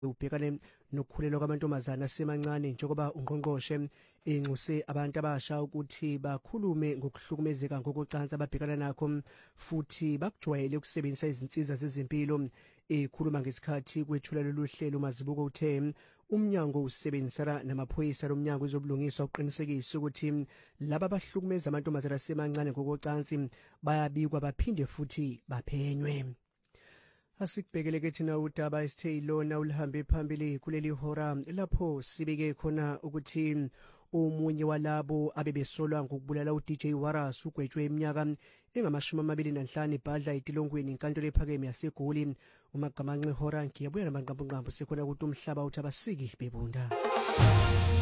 ubhekane nokukhulelwa kwamantombazana asemancane njengoba ungqongqoshe enxuse abantu abasha ukuthi bakhulume ngokuhlukumezeka ngokocansi ababhekana nakho futhi bakujwayele ukusebenzisa izinsiza zezempilo. Ekhuluma ngesikhathi kwethula lolu hlelo uMazibuko uthe umnyango usebenzisana namaphoyisa lomnyango ezobulungiswa uqinisekisa ukuthi laba abahlukumeza amantombazana asemancane ngokocansi bayabikwa baphinde futhi baphenywe. Asikubhekele ke thina udaba esithe ilona ulihambe phambili kuleli hora lapho sibike khona ukuthi omunye walabo abebesolwa ngokubulala uDJ Waras ugwetshwe iminyaka engama-25 ibhadla etilongweni inkantolo ephakeme yaseGoli. uMagamanxe hora ngiyabuya namaqambunqambu sekhona ukuthi umhlaba uthi abasiki bebunda.